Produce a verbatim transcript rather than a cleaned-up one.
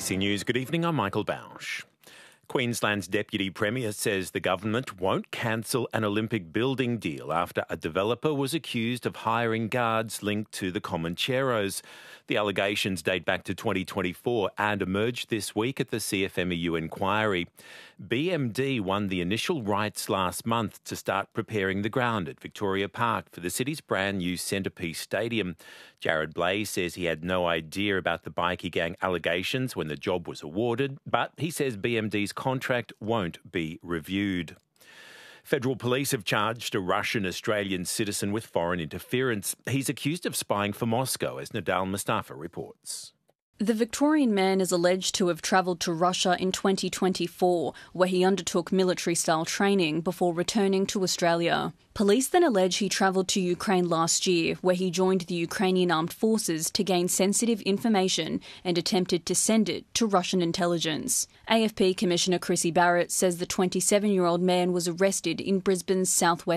C News, good evening, I'm Michael Bausch. Queensland's Deputy Premier says the government won't cancel an Olympic building deal after a developer was accused of hiring guards linked to the Comancheros. The allegations date back to twenty twenty-four and emerged this week at the C F M E U inquiry. B M D won the initial rights last month to start preparing the ground at Victoria Park for the city's brand new Centrepiece Stadium. Jared Blais says he had no idea about the bikie gang allegations when the job was awarded, but he says B M D's contract won't be reviewed. Federal police have charged a Russian-Australian citizen with foreign interference. He's accused of spying for Moscow, as Nadal Mustafa reports. The Victorian man is alleged to have travelled to Russia in twenty twenty-four, where he undertook military-style training before returning to Australia. Police then allege he travelled to Ukraine last year, where he joined the Ukrainian armed forces to gain sensitive information and attempted to send it to Russian intelligence. A F P Commissioner Chrissy Barrett says the twenty-seven-year-old man was arrested in Brisbane's southwest